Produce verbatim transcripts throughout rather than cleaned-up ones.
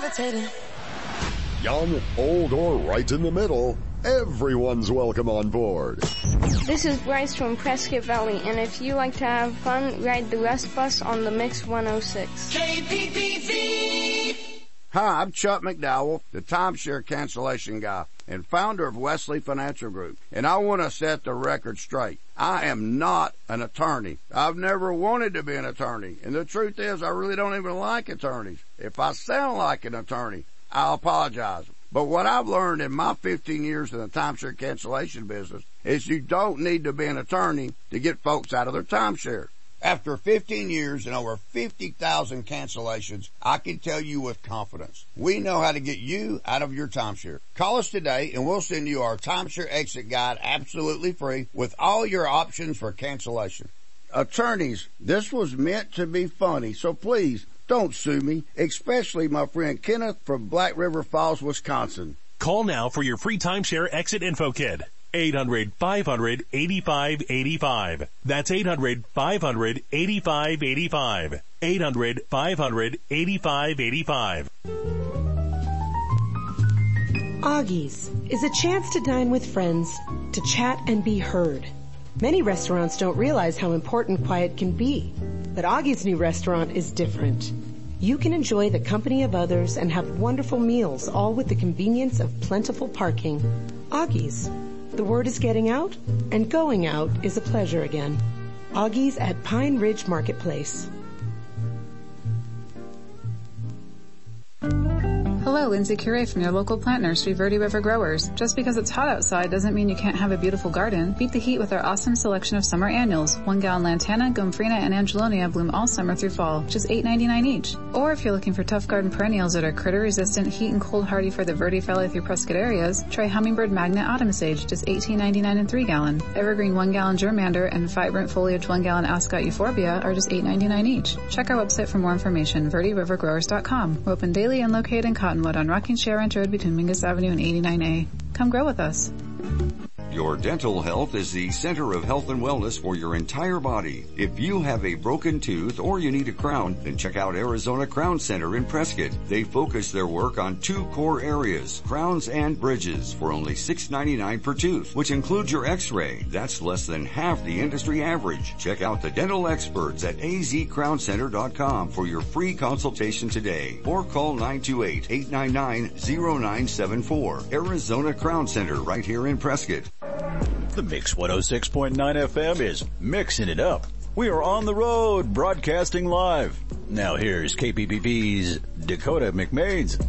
levitating. Young, old, or right in the middle, everyone's welcome on board. This is Bryce from Prescott Valley, and if you like to have fun, ride the Rust Bus on the Mix one oh six. K P P V! Hi, I'm Chuck McDowell, the timeshare cancellation guy and founder of Wesley Financial Group, and I want to set the record straight. I am not an attorney. I've never wanted to be an attorney, and the truth is I really don't even like attorneys. If I sound like an attorney, I'll apologize. But what I've learned in my fifteen years in the timeshare cancellation business is you don't need to be an attorney to get folks out of their timeshare. After fifteen years and over fifty thousand cancellations, I can tell you with confidence, we know how to get you out of your timeshare. Call us today and we'll send you our timeshare exit guide absolutely free with all your options for cancellation. Attorneys, this was meant to be funny, so please don't sue me, especially my friend Kenneth from Black River Falls, Wisconsin. Call now for your free timeshare exit info kit. eight hundred, five hundred, eighty-five eighty-five. That's eight hundred, five hundred, eighty-five eighty-five. eight hundred, five hundred, eighty-five eighty-five. Augie's is a chance to dine with friends, to chat and be heard. Many restaurants don't realize how important quiet can be, but Augie's new restaurant is different. You can enjoy the company of others and have wonderful meals, all with the convenience of plentiful parking. Augie's. The word is getting out, and going out is a pleasure again. Augie's at Pine Ridge Marketplace. Hello, Lindsay Curie from your local plant nursery, Verde River Growers. Just because it's hot outside doesn't mean you can't have a beautiful garden. Beat the heat with our awesome selection of summer annuals. One gallon Lantana, Gomphrena, and Angelonia bloom all summer through fall, just eight ninety-nine each. Or if you're looking for tough garden perennials that are critter resistant, heat and cold hardy for the Verde Valley through Prescott areas, try Hummingbird Magnet Autumn Sage, just eighteen ninety-nine in three gallon. Evergreen one gallon Germander and Vibrant Foliage one gallon Ascot Euphorbia are just eight ninety-nine each. Check our website for more information, verde river growers dot com. We're open daily and located in Cottonwood on Rocking Chair Ranch Road between Mingus Avenue and eighty-nine A. Come grow with us. Your dental health is the center of health and wellness for your entire body. If you have a broken tooth or you need a crown, then check out Arizona Crown Center in Prescott. They focus their work on two core areas, crowns and bridges, for only six ninety-nine per tooth, which includes your x-ray. That's less than half the industry average. Check out the dental experts at a z crown center dot com for your free consultation today, or call nine two eight, eight nine nine, zero nine seven four. Arizona Crown Center right here in Prescott. The Mix one oh six point nine F M is mixing it up. We are on the road, broadcasting live. Now here's K P P V's Dakota McMains.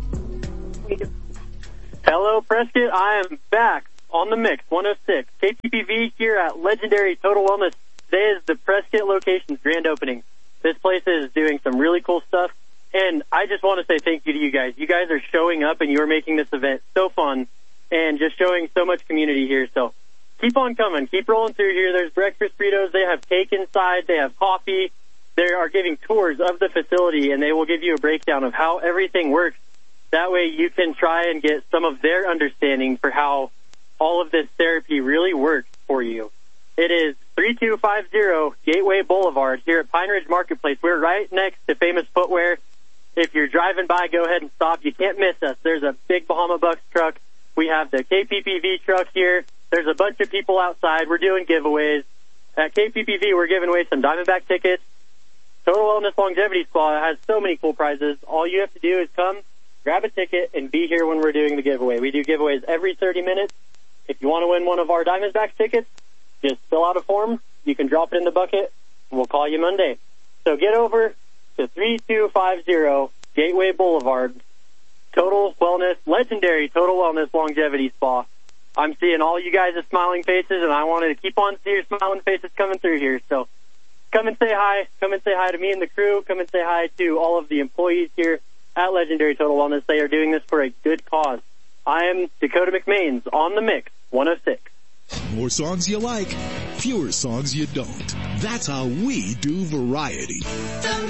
Hello, Prescott. I am back on the Mix one oh six. K P P V here at legendary Total Wellness. Today is the Prescott location's grand opening. This place is doing some really cool stuff, and I just want to say thank you to you guys. You guys are showing up, and you are making this event so fun and just showing so much community here. So keep on coming. Keep rolling through here. There's breakfast burritos. They have cake inside. They have coffee. They are giving tours of the facility, and they will give you a breakdown of how everything works. That way you can try and get some of their understanding for how all of this therapy really works for you. It is three two five zero Gateway Boulevard here at Pine Ridge Marketplace. We're right next to Famous Footwear. If you're driving by, go ahead and stop. You can't miss us. There's a big Bahama Bucks truck. We have the K P P V truck here. There's a bunch of people outside. We're doing giveaways. At K P P V, we're giving away some Diamondback tickets. Total Wellness Longevity Spa has so many cool prizes. All you have to do is come, grab a ticket, and be here when we're doing the giveaway. We do giveaways every thirty minutes. If you want to win one of our Diamondback tickets, just fill out a form. You can drop it in the bucket, and we'll call you Monday. So get over to three two five zero Gateway Boulevard. Total Wellness, legendary Total Wellness Longevity Spa. I'm seeing all you guys' smiling faces, and I wanted to keep on seeing your smiling faces coming through here. So come and say hi. Come and say hi to me and the crew. Come and say hi to all of the employees here at Legendary Total Wellness. They are doing this for a good cause. I am Dakota McMains on the Mix one oh six. More songs you like, fewer songs you don't. That's how we do variety. The